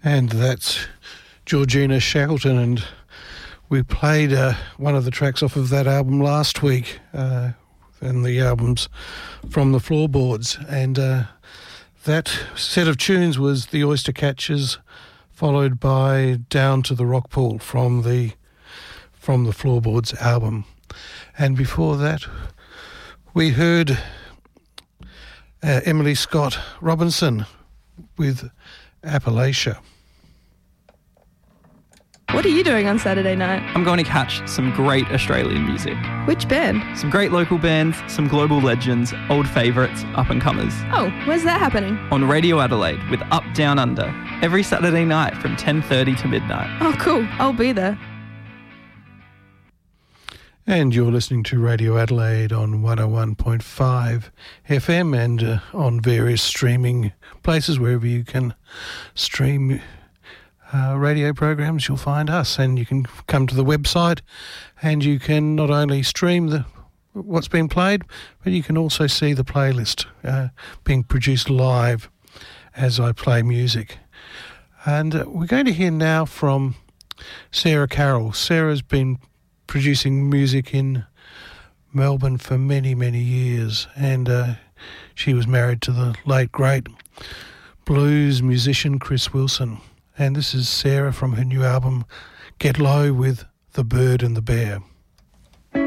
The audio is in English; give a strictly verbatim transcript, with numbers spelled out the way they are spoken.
And that's Georgina Shackleton, and we played uh, one of the tracks off of that album last week, uh, and the albums from the Floorboards, and uh, that set of tunes was the Oyster Catchers, followed by Down to the Rock Pool from the from the Floorboards album. And before that, we heard uh, Emily Scott Robinson with Appalachia. What are you doing on Saturday night? I'm going to catch some great Australian music. Which band? Some great local bands, some global legends, old favourites, up-and-comers. Oh, where's that happening? On Radio Adelaide with Up Down Under, every Saturday night from ten thirty to midnight. Oh, cool. I'll be there. And you're listening to Radio Adelaide on one oh one point five F M and uh, on various streaming places, wherever you can stream Uh, radio programs, you'll find us, and you can come to the website and you can not only stream the what's been played, but you can also see the playlist uh, being produced live as I play music. And uh, we're going to hear now from Sarah Carroll. Sarah's been producing music in Melbourne for many, many years, and uh, she was married to the late, great blues musician Chris Wilson. And this is Sarah from her new album, Get Low with The Bird and the Bear.